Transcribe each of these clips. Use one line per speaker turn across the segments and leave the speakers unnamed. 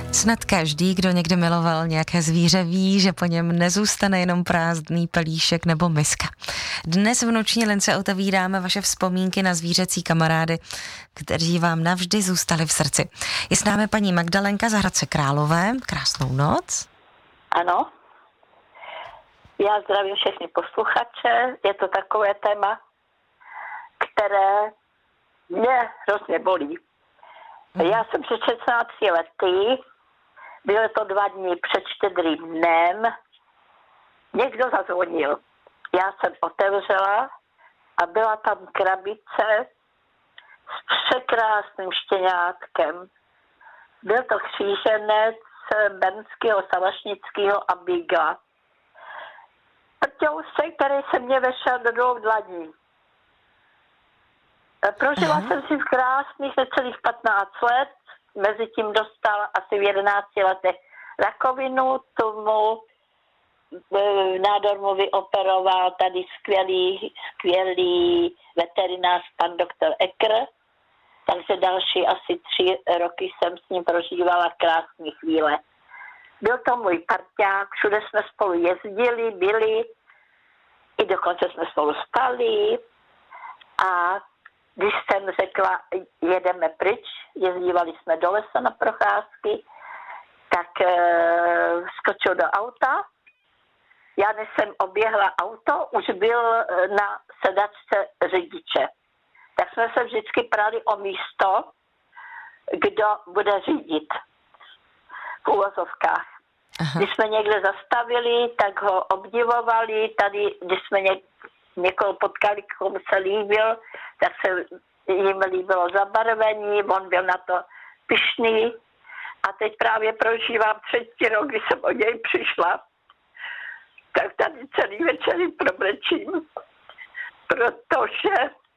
Snad každý, kdo někdy miloval nějaké zvíře, ví, že po něm nezůstane jenom prázdný pelíšek nebo miska. Dnes v Noční lince otevíráme vaše vzpomínky na zvířecí kamarády, kteří vám navždy zůstali v srdci. Je s námi paní Magdalenka z Hradce Králové. Krásnou noc.
Ano. Já zdravím všechny posluchače. Je to takové téma, které mě hrozně bolí. Já jsem před 16 lety, bylo to 2 dny před Štědrým dnem, někdo zazvonil. Já jsem otevřela a byla tam krabice s překrásným štěňátkem. Byl to kříženec bernského salašnického Abiga. Prťousek, který se mě vešel do 2 dlaní. Prožila jsem si v krásných necelých 15 let, mezi tím dostala asi v 11 letech rakovinu, tomu nádor mu vyoperoval tady skvělý veterinář pan doktor Ekr, takže další asi 3 roky jsem s ním prožívala krásné chvíle. Byl to můj parťák, všude jsme spolu jezdili, byli, i dokonce jsme spolu spali a když jsem řekla, jedeme pryč, jezdívali jsme do lesa na procházky, tak skočil do auta. Já než jsem oběhla auto, už byl na sedačce řidiče. Tak jsme se vždycky prali o místo, kdo bude řídit v uvozovkách. Když jsme někde zastavili, tak ho obdivovali. Tady, když jsme někoho potkali, komu se líbil, tak se jim líbilo zabarvení, on byl na to pyšný. A teď právě prožívám 3. rok, kdy jsem o něj přišla. Tak tady celý večer probrečím, protože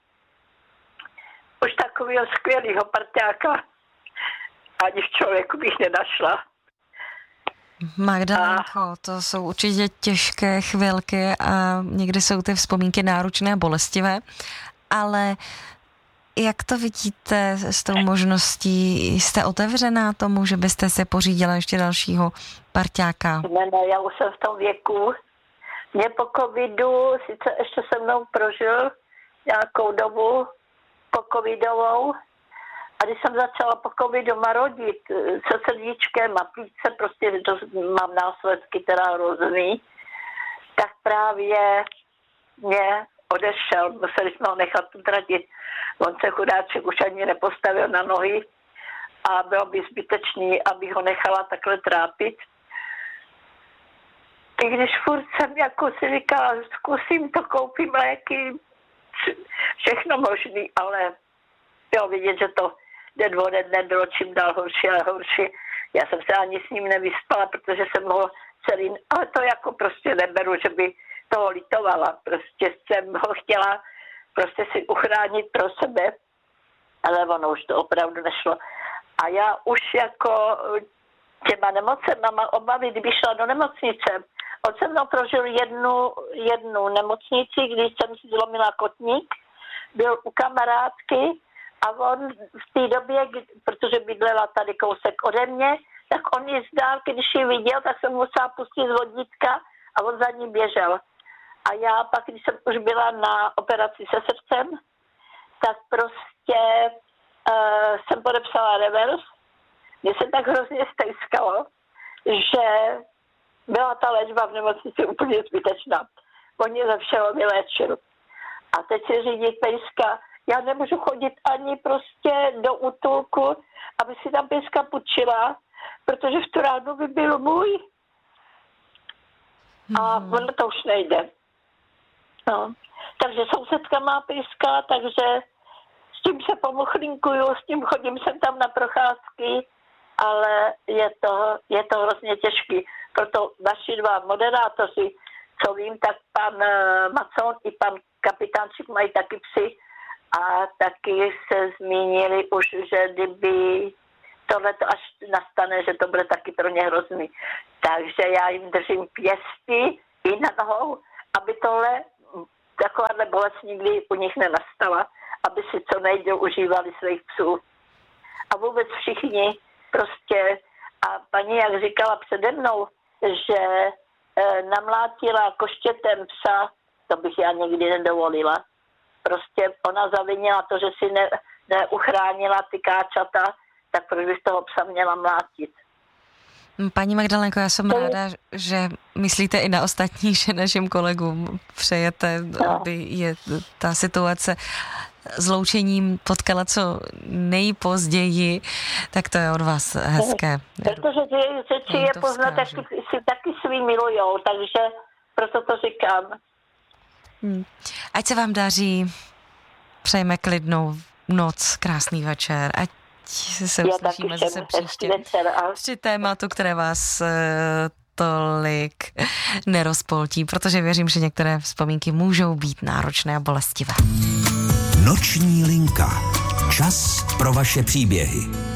už takového skvělého parťáka ani v člověku bych nenašla.
Magdalenko, to jsou určitě těžké chvilky a někdy jsou ty vzpomínky náročné a bolestivé, ale jak to vidíte s tou možností? Jste otevřená tomu, že byste si pořídila ještě dalšího parťáka?
Ne, já už jsem v tom věku. Mě po covidu, sice ještě se mnou prožil nějakou dobu po covidovou, a když jsem začala po covidu marodit se srdíčkem a plíce, prostě mám následky teda hrozný, tak právě mě odešel, museli jsme ho nechat utratit. On se chudáček už ani nepostavil na nohy a bylo by zbytečný, abych ho nechala takhle trápit. I když furt jsem jako si říkala, zkusím to, koupím léky, všechno možný, ale bylo vidět, že to den ode dne bylo čím dál horší a horší. Já jsem se ani s ním nevyspala, protože jsem ho celý, ale to jako prostě neberu, že by toho litovala. Prostě jsem ho chtěla prostě si uchránit pro sebe, ale ono už to opravdu nešlo. A já už jako těma nemocema mám obavy, kdyby šla do nemocnice. On se mnou prožil jednu nemocnici, když jsem si zlomila kotník, byl u kamarádky a on v té době, protože bydlela tady kousek ode mě, tak on ji z dálky, když ji viděl, tak jsem musela pustit z vodítka a on za ní běžel. A já pak, když jsem už byla na operaci se srdcem, tak prostě jsem podepsala revers. Mně se tak hrozně stejskalo, že byla ta léčba v nemocnici úplně zbytečná. On mě ze všeho vyléčil. A teď si řídí pejska. Já nemůžu chodit ani prostě do útulku, aby si tam pejska půjčila, protože v tu ránu by byl můj. A ono to už nejde. No. Takže sousedka má pejska, takže s tím se pomuchlinkuju, s tím chodím sem tam na procházky, ale je to hrozně těžký. Proto vaši 2 moderátoři, co vím, tak pan Macon i pan Kapitánčík mají taky psy a taky se zmínili už, že kdyby tohle to až nastane, že to bude taky pro ně hrozný. Takže já jim držím pěstí i na nohou, aby tohle takováhle bolest nikdy u nich nenastala, aby si co nejdéle užívali svých psů. A vůbec všichni prostě A paní, jak říkala přede mnou, že namlátila koštětem psa, to bych já nikdy nedovolila. Prostě ona zavinila to, že si neuchránila ty káčata, tak proč bych toho psa měla mlátit?
Paní Magdalenko, já jsem ráda, že myslíte i na ostatní, že našim kolegům přejete, aby je ta situace s loučením potkala co nejpozději, tak to je od vás hezké.
Protože řeči je poznat, taky svý milujou, takže proto to říkám.
Ať se vám daří, přejeme klidnou noc, krásný večer, ať se uslyšíme zase příště při tématu, které vás tolik nerozpoltí, protože věřím, že některé vzpomínky můžou být náročné a bolestivé.
Noční linka. Čas pro vaše příběhy.